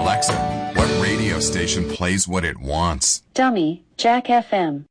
Alexa, what radio station plays what it wants? Dummy, Jack FM.